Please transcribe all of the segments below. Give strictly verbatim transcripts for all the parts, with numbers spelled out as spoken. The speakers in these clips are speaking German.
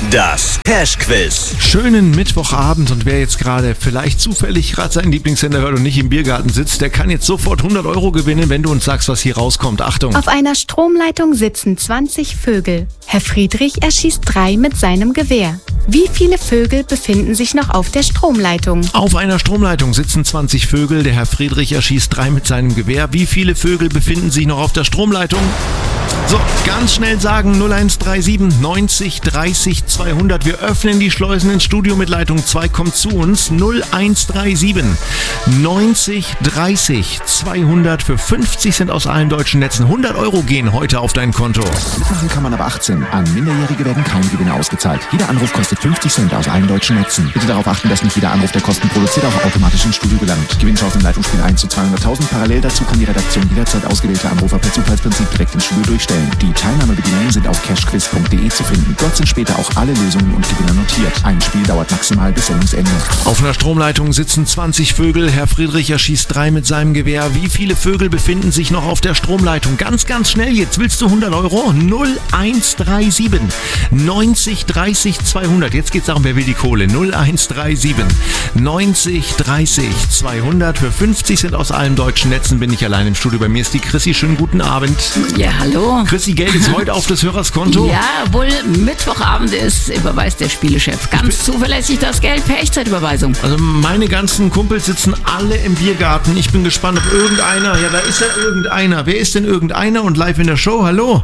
Das Cash-Quiz. Schönen Mittwochabend, und wer jetzt gerade vielleicht zufällig gerade seinen Lieblingssender hört und nicht im Biergarten sitzt, der kann jetzt sofort hundert Euro gewinnen, wenn du uns sagst, was hier rauskommt. Achtung! Auf einer Stromleitung sitzen zwanzig Vögel. Herr Friedrich erschießt drei mit seinem Gewehr. Wie viele Vögel befinden sich noch auf der Stromleitung? Auf einer Stromleitung sitzen zwanzig Vögel. Der Herr Friedrich erschießt drei mit seinem Gewehr. Wie viele Vögel befinden sich noch auf der Stromleitung? So, ganz schnell sagen, null eins drei sieben neunzig dreißig zweihundert. Wir öffnen die Schleusen ins Studio mit Leitung zwei, kommt zu uns. null eins drei sieben neunzig dreißig zweihundert. Für fünfzig Cent aus allen deutschen Netzen. hundert Euro gehen heute auf dein Konto. Mitmachen kann man aber achtzehn. An Minderjährige werden keine Gewinne ausgezahlt. Jeder Anruf kostet fünfzig Cent aus allen deutschen Netzen. Bitte darauf achten, dass nicht jeder Anruf, der Kosten produziert, auch automatisch ins Studio gelangt. Gewinnchance im Leitungsspiel eins zu zweihunderttausend. Parallel dazu kann die Redaktion jederzeit ausgewählte Anrufer per Zufallsprinzip direkt ins Studio durchstellen. Die Teilnahmebedingungen sind auf cashquiz punkt de zu finden. Dort sind später auch alle Lösungen und Gewinner notiert. Ein Spiel dauert maximal bis Sendungsende. Auf einer Stromleitung sitzen zwanzig Vögel. Herr Friedrich erschießt drei mit seinem Gewehr. Wie viele Vögel befinden sich noch auf der Stromleitung? Ganz, ganz schnell jetzt. Willst du hundert Euro? null eins drei sieben neunzig dreißig zweihundert. Jetzt geht's darum, wer will die Kohle? null eins drei sieben neunzig dreißig zweihundert. Für fünfzig Cent aus allen deutschen Netzen bin ich allein im Studio. Bei mir ist die Chrissy. Schönen guten Abend. Ja, hallo. Chrissy, Geld ist heute auf des Hörers Konto. Ja, obwohl Mittwochabend ist, überweist der Spielechef ganz zuverlässig das Geld per Echtzeitüberweisung. Also meine ganzen Kumpels sitzen alle im Biergarten. Ich bin gespannt, ob irgendeiner, ja, da ist ja irgendeiner. Wer ist denn irgendeiner und live in der Show? Hallo.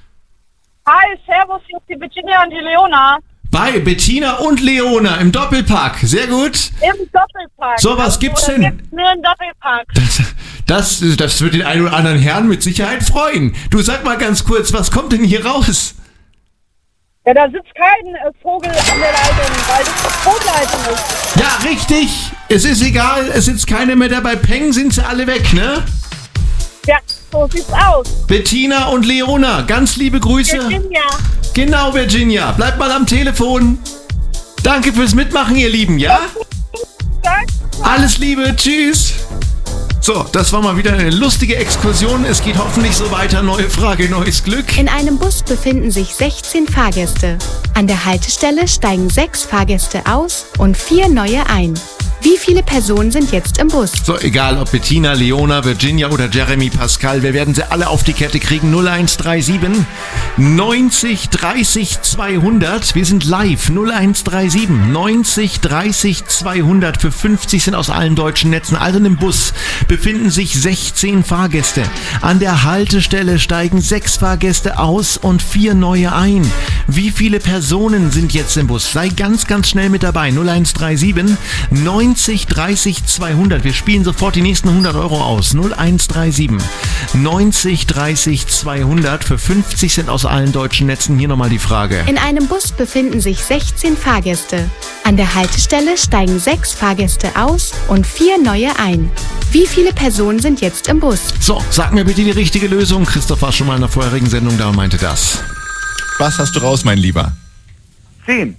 Hi, servus, hier ist die Bettina und die Leona. Bei Bettina und Leona im Doppelpack. Sehr gut. Im Doppelpack. So, was gibt's denn? Gibt's nur im Doppelpack. Das, das, das wird den einen oder anderen Herrn mit Sicherheit freuen. Du, sag mal ganz kurz, was kommt denn hier raus? Ja, da sitzt kein äh, Vogel an der Leitung, weil das eine Stromleitung ist. Ja, richtig. Es ist egal, es sitzt keiner mehr dabei. Peng, sind sie alle weg, ne? Ja, so sieht's aus. Bettina und Leona, ganz liebe Grüße. Virginia. Genau, Virginia. Bleibt mal am Telefon. Danke fürs Mitmachen, ihr Lieben, ja? Danke. Alles Liebe, tschüss. So, das war mal wieder eine lustige Exkursion. Es geht hoffentlich so weiter. Neue Frage, neues Glück. In einem Bus befinden sich sechzehn Fahrgäste. An der Haltestelle steigen sechs Fahrgäste aus und vier neue ein. Wie viele Personen sind jetzt im Bus? So, egal ob Bettina, Leona, Virginia oder Jeremy Pascal, wir werden sie alle auf die Kette kriegen. null eins drei sieben neunzig dreißig zweihundert. Wir sind live. null eins drei sieben neunzig dreißig zweihundert. Für fünfzig Cent aus allen deutschen Netzen. Also in dem Bus befinden sich sechzehn Fahrgäste. An der Haltestelle steigen sechs Fahrgäste aus und vier neue ein. Wie viele Personen sind jetzt im Bus? Sei ganz, ganz schnell mit dabei. null eins drei sieben neunzig dreißig zweihundert. Wir spielen sofort die nächsten hundert Euro aus. null eins drei sieben neunzig dreißig zweihundert. Für fünfzig Cent aus allen deutschen Netzen. Hier nochmal die Frage. In einem Bus befinden sich sechzehn Fahrgäste. An der Haltestelle steigen sechs Fahrgäste aus und vier neue ein. Wie viele Personen sind jetzt im Bus? So, sag mir bitte die richtige Lösung. Christoph war schon mal in der vorherigen Sendung da und meinte das. Was hast du raus, mein Lieber? Zehn.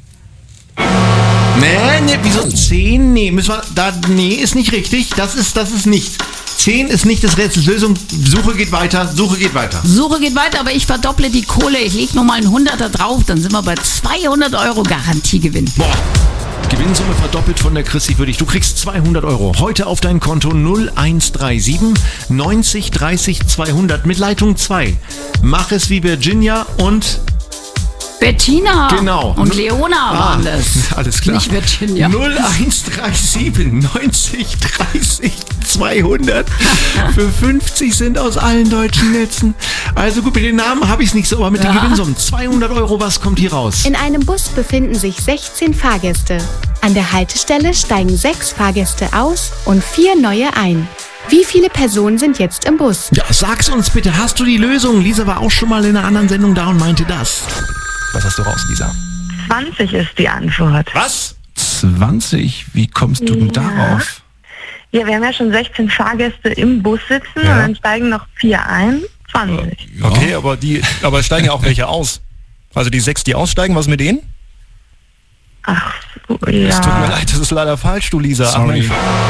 Nee, nee, wieso zehn? Nee, müssen wir, da, nee, ist nicht richtig. Das ist, das ist nicht. zehn ist nicht das Rätsel. Lösung, Suche geht weiter, Suche geht weiter. Suche geht weiter, aber ich verdopple die Kohle. Ich leg nochmal einen Hunderter drauf, dann sind wir bei zweihundert Euro Garantiegewinn. Boah. Gewinnsumme verdoppelt von der Chrissy für dich. Du kriegst zweihundert Euro. Heute auf dein Konto null eins drei sieben neunzig dreißig zweihundert mit Leitung zwei. Mach es wie Virginia und... Bettina genau. und Leona ah, waren das. Alles klar. Nicht Virginia. null eins drei sieben neunzig dreißig zweihundert. Für fünfzig Cent aus allen deutschen Netzen. Also gut, mit den Namen habe ich es nicht so, aber mit ja. den Gewinnsummen. zweihundert Euro, was kommt hier raus? In einem Bus befinden sich sechzehn Fahrgäste. An der Haltestelle steigen sechs Fahrgäste aus und vier neue ein. Wie viele Personen sind jetzt im Bus? Ja, sag's uns bitte. Hast du die Lösung? Lisa war auch schon mal in einer anderen Sendung da und meinte das. Was hast du raus, Lisa? zwanzig ist die Antwort. Was? zwanzig? Wie kommst du denn Ja. darauf? Ja, wir haben ja schon sechzehn Fahrgäste im Bus sitzen Ja. und dann steigen noch vier ein. zwanzig. Ja. Okay, aber die, aber es steigen ja auch welche aus. Also die sechs, die aussteigen, was mit denen? Ach so, Es tut mir ja. leid, das ist leider falsch, du Lisa. Sorry. Ach,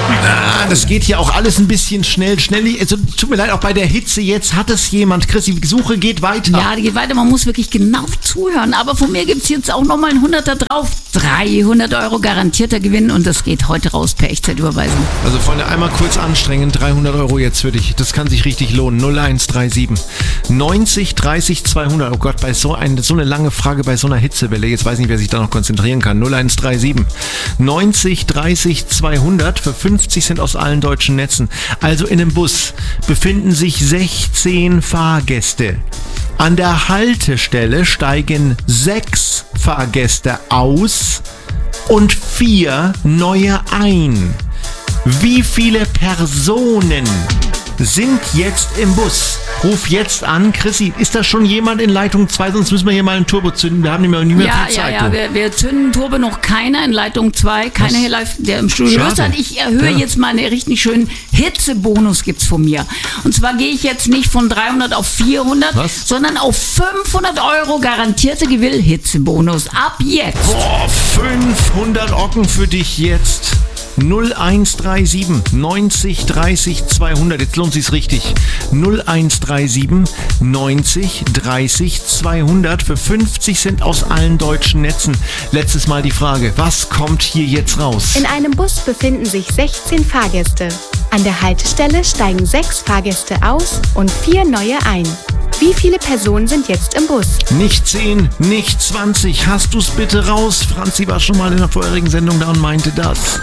Ah, das geht hier auch alles ein bisschen schnell, schnell. Also, tut mir leid, auch bei der Hitze jetzt hat es jemand. Chris, die Suche geht weiter. Ja, die geht weiter. Man muss wirklich genau zuhören. Aber von mir gibt's jetzt auch nochmal ein Hunderter drauf. dreihundert Euro garantierter Gewinn und das geht heute raus per Echtzeitüberweisung. Also, Freunde, einmal kurz anstrengen. dreihundert Euro jetzt für dich. Das kann sich richtig lohnen. null eins drei sieben neunzig dreißig zweihundert. Oh Gott, bei so, ein, so eine lange Frage bei so einer Hitzewelle. Jetzt weiß ich nicht, wer sich da noch konzentrieren kann. null eins drei sieben neunzig dreißig zweihundert für fünfzig Cent aus allen deutschen Netzen. Also in dem Bus befinden sich sechzehn Fahrgäste. An der Haltestelle steigen sechs Fahrgäste aus und vier neue ein. Wie viele Personen sind jetzt im Bus? Ruf jetzt an. Chrissy, ist da schon jemand in Leitung zwei? Sonst müssen wir hier mal einen Turbo zünden. Wir haben nicht mehr, nicht mehr ja, viel Zeit. Ja, ja, wir, wir zünden Turbo noch keiner in Leitung zwei. Keiner hier live, der im Studio Schade. ist. Und ich erhöhe Ja. jetzt mal einen richtig schönen Hitzebonus gibt's von mir. Und zwar gehe ich jetzt nicht von dreihundert auf vierhundert, Was? sondern auf fünfhundert Euro garantierte Gewinn Hitzebonus. Ab jetzt. Boah, fünfhundert Ocken für dich jetzt. null eins drei sieben neunzig dreißig zweihundert. Jetzt lohnt sich's richtig. null eins drei sieben neunzig dreißig zweihundert für fünfzig Cent aus allen deutschen Netzen. Letztes Mal die Frage, was kommt hier jetzt raus? In einem Bus befinden sich sechzehn Fahrgäste. An der Haltestelle steigen sechs Fahrgäste aus und vier neue ein. Wie viele Personen sind jetzt im Bus? Nicht zehn, nicht zwanzig. Hast du's bitte raus? Franzi war schon mal in der vorherigen Sendung da und meinte das.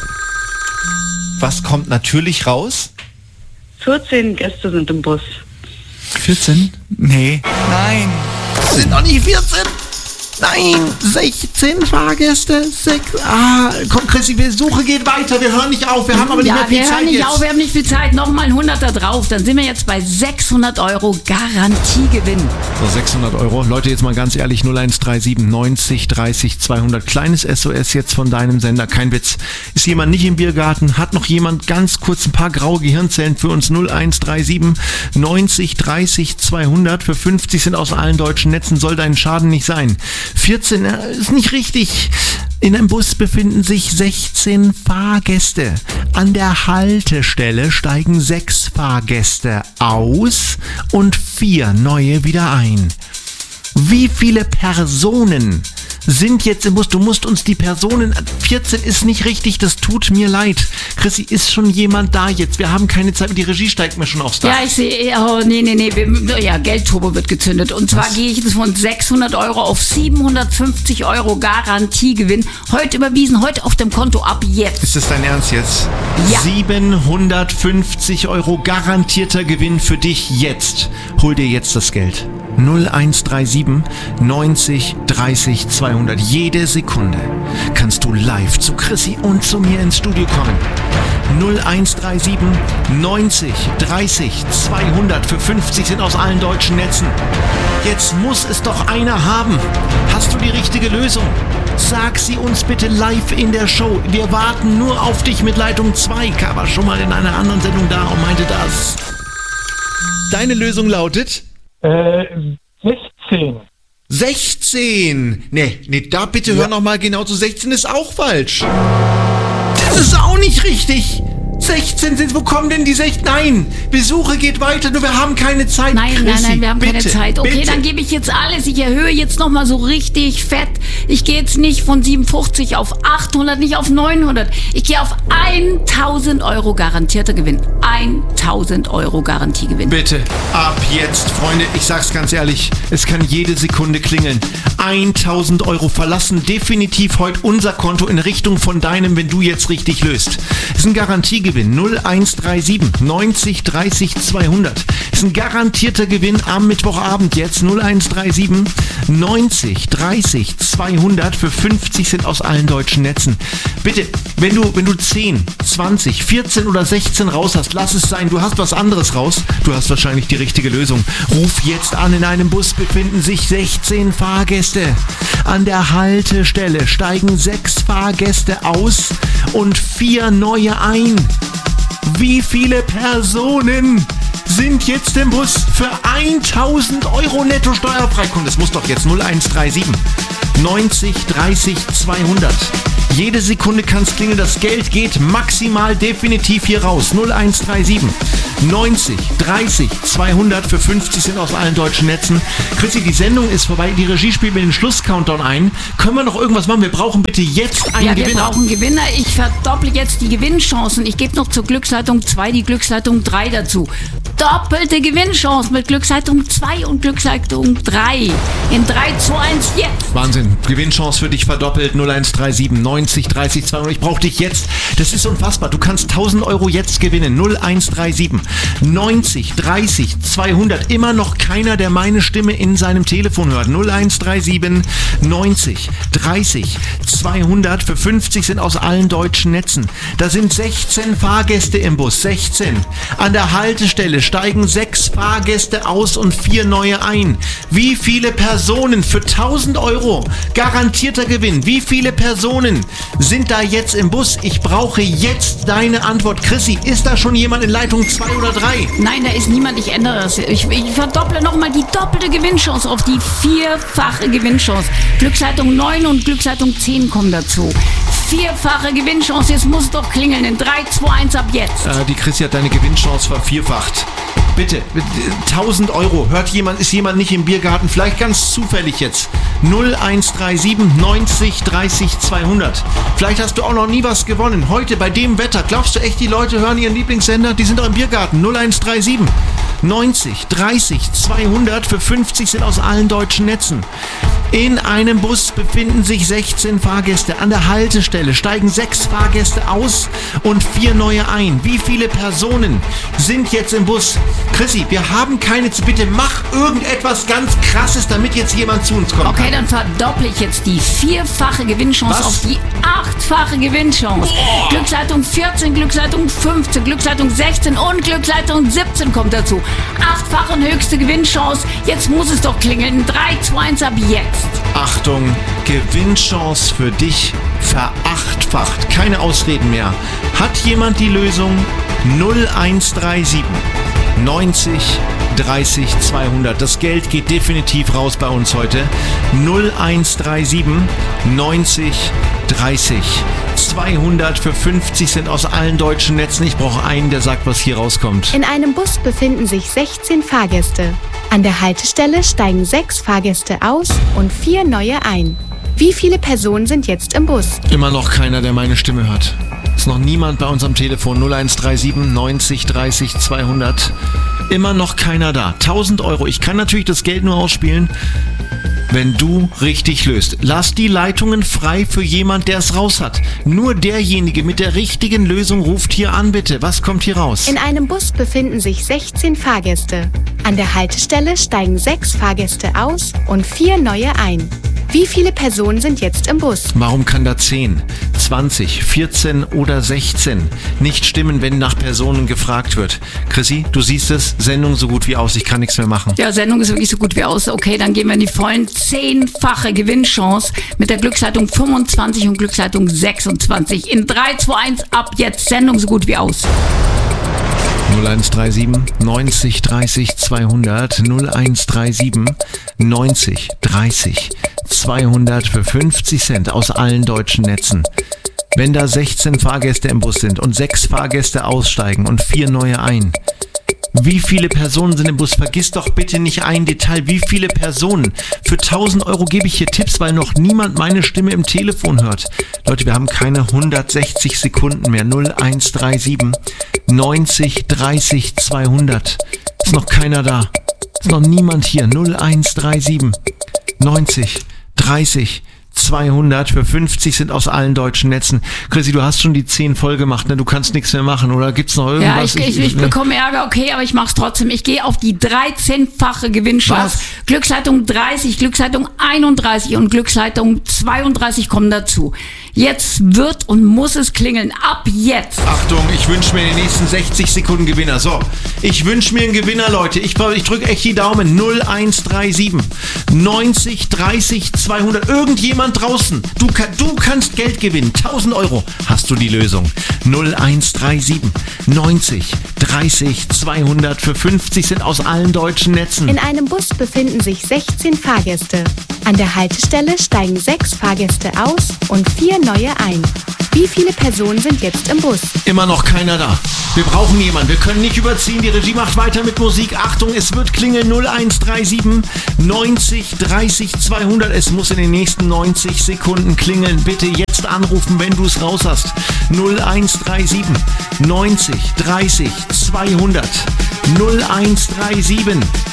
Was kommt natürlich raus? vierzehn Gäste sind im Bus. vierzehn? Nee. Nein. Das sind noch nicht vierzehn. Nein, sechzehn Fahrgäste. Sechs. Ah, komm, Chrissy, die Suche geht weiter. Wir hören nicht auf. Wir haben aber nicht ja, mehr viel wir Zeit hören nicht jetzt. auf, wir haben nicht viel Zeit. Nochmal ein Hunderter drauf. Dann sind wir jetzt bei sechshundert Euro Garantiegewinn. So, sechshundert Euro. Leute, jetzt mal ganz ehrlich, null eins drei sieben neunzig dreißig zweihundert. Kleines S O S jetzt von deinem Sender. Kein Witz. Ist jemand nicht im Biergarten? Hat noch jemand ganz kurz ein paar graue Gehirnzellen für uns? null eins drei sieben neunzig dreißig zweihundert für fünfzig Cent aus allen deutschen Netzen. Soll dein Schaden nicht sein. vierzehn, äh, ist nicht richtig. In einem Bus befinden sich sechzehn Fahrgäste. An der Haltestelle steigen sechs Fahrgäste aus und vier neue wieder ein. Wie viele Personen sind jetzt im Bus? Du musst uns die Personen... vierzehn ist nicht richtig, das tut mir leid. Chrissy, ist schon jemand da jetzt? Wir haben keine Zeit, die Regie steigt mir schon aufs Dach. Ja, ich sehe, oh, nee, nee, nee, wir, ja, Geldturbo wird gezündet. Und zwar Was? gehe ich jetzt von sechshundert Euro auf siebenhundertfünfzig Euro Garantiegewinn. Heute überwiesen, heute auf dem Konto ab jetzt. Ist das dein Ernst jetzt? Ja. siebenhundertfünfzig Euro garantierter Gewinn für dich jetzt. Hol dir jetzt das Geld. null eins drei sieben neunzig dreißig zweihundert. Jede Sekunde kannst du live zu Chrissy und zu mir ins Studio kommen. null eins drei sieben neunzig dreißig zweihundert für fünfzig Cent aus allen deutschen Netzen. Jetzt muss es doch einer haben. Hast du die richtige Lösung? Sag sie uns bitte live in der Show. Wir warten nur auf dich mit Leitung zwei. K war schon mal in einer anderen Sendung da und meinte das. Deine Lösung lautet? Äh, sechzehn. sechzehn. Nee, nee, da bitte hör noch mal genau zu. sechzehn ist auch falsch. Das ist auch nicht richtig. sechzehn sind, wo kommen denn die sechzehn? Nein, Besuche geht weiter, nur wir haben keine Zeit. Nein, Chrissy, nein, nein, wir haben bitte, keine Zeit. Okay, bitte. dann gebe ich jetzt alles. Ich erhöhe jetzt nochmal so richtig fett. Ich gehe jetzt nicht von siebenundfünfzig auf achthundert, nicht auf neunhundert. Ich gehe auf tausend Euro garantierter Gewinn. tausend Euro Garantiegewinn. Bitte, ab jetzt, Freunde, ich sag's ganz ehrlich, es kann jede Sekunde klingeln. tausend Euro verlassen definitiv heute unser Konto in Richtung von deinem, wenn du jetzt richtig löst. Ist ein Garantiegewinn, null eins drei sieben neunzig dreißig zweihundert. Ist ein garantierter Gewinn am Mittwochabend jetzt, null eins drei sieben neunzig dreißig zweihundert für fünfzig Cent aus allen deutschen Netzen. Bitte, wenn du, wenn du zehn, zwanzig, vierzehn oder sechzehn raus hast, lass es sein, du hast was anderes raus. Du hast wahrscheinlich die richtige Lösung. Ruf jetzt an, in einem Bus befinden sich sechzehn Fahrgäste. An der Haltestelle steigen sechs Fahrgäste aus und vier neue ein. Wie viele Personen sind jetzt im Bus für tausend Euro netto steuerfrei? Komm, das muss doch jetzt null eins drei sieben neunzig dreißig zweihundert. Jede Sekunde kann es klingeln. Das Geld geht maximal definitiv hier raus. null eins drei sieben neunzig dreißig zweihundert für fünfzig sind aus allen deutschen Netzen. Chrissy, die Sendung ist vorbei. Die Regie spielt mir den Schluss-Countdown ein. Können wir noch irgendwas machen? Wir brauchen bitte jetzt einen ja, Gewinner. Wir brauchen Gewinner. Ich verdopple jetzt die Gewinnchancen. Ich gebe noch zur Glücksleitung zwei die Glücksleitung drei dazu. Doppelte Gewinnchance mit Glücksleitung zwei und Glücksleitung drei. In drei, zwei, eins, jetzt. Wahnsinn. Gewinnchance für dich verdoppelt. null eins drei sieben neunzig dreißig zweihundert. Ich brauche dich jetzt. Das ist unfassbar. Du kannst tausend Euro jetzt gewinnen. null eins drei sieben neunzig dreißig zweihundert. Immer noch keiner, der meine Stimme in seinem Telefon hört. null eins drei sieben neunzig dreißig zweihundert. Für fünfzig sind aus allen deutschen Netzen. Da sind sechzehn Fahrgäste im Bus. sechzehn. An der Haltestelle steigen sechs Fahrgäste aus und vier neue ein. Wie viele Personen für tausend Euro garantierter Gewinn? Wie viele Personen sind da jetzt im Bus? Ich brauche jetzt deine Antwort. Chrissy, ist da schon jemand in Leitung zwei oder drei? Nein, da ist niemand. Ich ändere das. Ich, ich verdopple nochmal die doppelte Gewinnchance auf die vierfache Gewinnchance. Glücksleitung neun und Glücksleitung zehn kommen dazu. Vierfache Gewinnchance. Jetzt muss es doch klingeln. In drei, zwei, eins ab jetzt. Äh, die Chrissy hat deine Gewinnchance vervierfacht. Bitte, tausend Euro. Hört jemand, ist jemand nicht im Biergarten? Vielleicht ganz zufällig jetzt. null eins drei sieben neunzig dreißig zweihundert. Vielleicht hast du auch noch nie was gewonnen. Heute bei dem Wetter. Glaubst du echt, die Leute hören ihren Lieblingssender? Die sind doch im Biergarten. null eins drei sieben neunzig dreißig zweihundert. Für fünfzig sind aus allen deutschen Netzen. In einem Bus befinden sich sechzehn Fahrgäste. An der Haltestelle steigen sechs Fahrgäste aus und vier neue ein. Wie viele Personen sind jetzt im Bus? Chrissy, wir haben keine zu. Bitte mach irgendetwas ganz Krasses, damit jetzt jemand zu uns kommt. Okay, dann verdopple ich jetzt die vierfache Gewinnchance Was? auf die achtfache Gewinnchance. Oh. Glücksleitung vierzehn, Glücksleitung fünfzehn, Glücksleitung sechzehn und Glücksleitung siebzehn kommt dazu. Achtfache und höchste Gewinnchance. Jetzt muss es doch klingeln. drei, zwei, eins ab jetzt. Achtung, Gewinnchance für dich verachtfacht. Keine Ausreden mehr. Hat jemand die Lösung? null eins drei sieben neunzig dreißig zweihundert. Das Geld geht definitiv raus bei uns heute. null eins drei sieben neunzig dreißig zweihundert. Für fünfzig sind aus allen deutschen Netzen. Ich brauche einen, der sagt, was hier rauskommt. In einem Bus befinden sich sechzehn Fahrgäste. An der Haltestelle steigen sechs Fahrgäste aus und vier neue ein. Wie viele Personen sind jetzt im Bus? Immer noch keiner, der meine Stimme hört. Ist noch niemand bei uns am Telefon. null eins drei sieben neunzig dreißig zweihundert. Immer noch keiner da. tausend Euro. Ich kann natürlich das Geld nur ausspielen, wenn du richtig löst. Lass die Leitungen frei für jemand, der es raus hat. Nur derjenige mit der richtigen Lösung ruft hier an, bitte. Was kommt hier raus? In einem Bus befinden sich sechzehn Fahrgäste. An der Haltestelle steigen sechs Fahrgäste aus und vier neue ein. Wie viele Personen sind jetzt im Bus? Warum kann da zehn, zwanzig, vierzehn oder sechzehn nicht stimmen, wenn nach Personen gefragt wird? Chrissy, du siehst es, Sendung so gut wie aus, ich kann nichts mehr machen. Ja, Sendung ist wirklich so gut wie aus. Okay, dann gehen wir in die vollen zehnfache Gewinnchance mit der Glücksleitung fünfundzwanzig und Glücksleitung sechsundzwanzig. In drei, zwei, eins ab jetzt. Sendung so gut wie aus. null eins drei sieben neunzig dreißig zweihundert. null eins drei sieben neunzig dreißig zweihundert für fünfzig Cent aus allen deutschen Netzen. Wenn da sechzehn Fahrgäste im Bus sind und sechs Fahrgäste aussteigen und vier neue ein. Wie viele Personen sind im Bus? Vergiss doch bitte nicht ein Detail. Wie viele Personen? Für tausend Euro gebe ich hier Tipps, weil noch niemand meine Stimme im Telefon hört. Leute, wir haben keine hundertsechzig Sekunden mehr. null eins drei sieben neunzig dreißig zweihundert. Ist noch keiner da. Ist noch niemand hier. null eins drei sieben neunzig dreißig zweihundert. Für fünfzig sind aus allen deutschen Netzen. Chrissy, du hast schon die zehn voll gemacht, ne? Du kannst nichts mehr machen, oder gibt's noch irgendwas? Ja, ich, ich, ich bekomme Ärger, okay, aber ich mach's trotzdem. Ich gehe auf die dreizehnfache Gewinnchance. Was? Glücksleitung dreißig, Glücksleitung einunddreißig und Glücksleitung zweiunddreißig kommen dazu. Jetzt wird und muss es klingeln. Ab jetzt. Achtung, ich wünsche mir in den nächsten sechzig Sekunden Gewinner. So, ich wünsche mir einen Gewinner, Leute. Ich, ich drücke echt die Daumen. null eins drei sieben neunzig dreißig zweihundert. Irgendjemand jemand draußen. Du, kann, du kannst Geld gewinnen. tausend Euro hast du die Lösung. null eins drei sieben neunzig dreißig zweihundert für fünfzig sind aus allen deutschen Netzen. In einem Bus befinden sich sechzehn Fahrgäste. An der Haltestelle steigen sechs Fahrgäste aus und vier neue ein. Wie viele Personen sind jetzt im Bus? Immer noch keiner da. Wir brauchen jemanden. Wir können nicht überziehen. Die Regie macht weiter mit Musik. Achtung, es wird klingeln. null eins drei sieben neunzig dreißig zweihundert. Es muss in den nächsten neunzig Sekunden klingeln. Bitte jetzt anrufen, wenn du es raus hast. null eins drei sieben neunzig dreißig zweihundert. null eins drei sieben